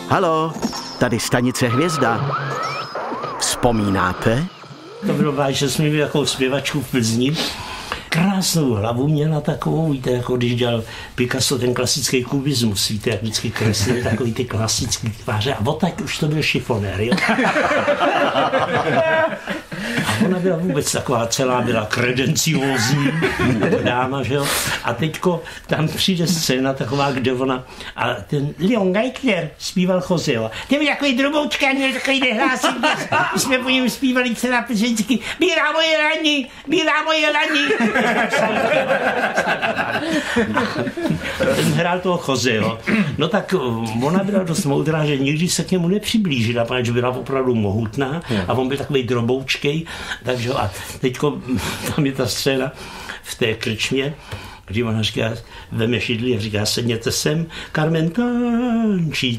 Halo, tady stanice Hvězda. Vzpomínáte? To bylo vážně, že jsme měli takovou zpěvačku v Plzni. Krásnou hlavu měla takovou, víte, jako když dělal Picasso ten klasický kubismus, víte, jak vždycky kreslil takový ty klasické tváře. A tak už to byl šifonér, jo. A ona byla vůbec taková celá, byla kredenciózní dáma, že jo. A teďko tam přijde scéna taková, kde ona, a ten Leon Geithner zpíval Joseho. Ten byl takový droboučka, měl takový nehlásí. My jsme po něm zpívali celá plzeňsky. Bílá moje lani, bílá moje lani. Ten hrál toho Joseho. No tak ona byla dost moudrá, že nikdy se k němu nepřiblížila, protože byla opravdu mohutná a on byl takový droboučkej. Takže a teďko tam je ta scéna v té krčmě, kdy ona říká, veme šidli a říká, sedněte sem, Carmen tančí,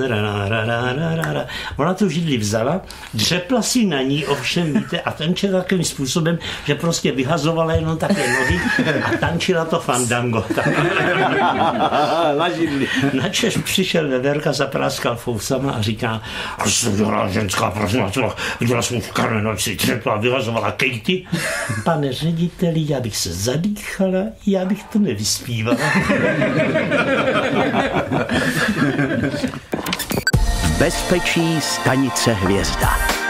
ona tu židli vzala, dřepla si na ní, ovšem víte, a tančila takovým způsobem, že prostě vyhazovala jenom také nohy a tančila to fandango. Na židli. Načež přišel Veverka, zapráskal fousama a říká, a jsem dělala ženská, prosím, viděla jsem v Carmen, si dřepla, vyhazovala Katie. Pane řediteli, já bych se zadýchala, já bych to nevyspívala. Bezpečí stanice Hvězda.